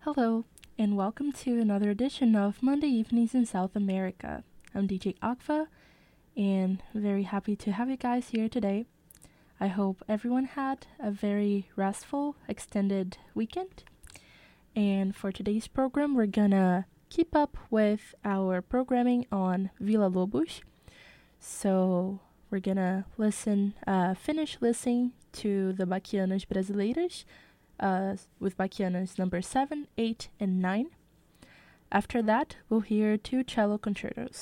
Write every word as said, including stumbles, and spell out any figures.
Hello, and welcome to another edition of Monday Evenings in South America. I'm D J Akva, and very happy to have you guys here today. I hope everyone had a very restful, extended weekend. And for today's program, we're gonna keep up with our programming on Villa Lobos. So we're gonna listen, uh, finish listening to the Baquianas Brasileiras, Uh, with Baquianas number seven, eight, and nine. After that, we'll hear two cello concertos.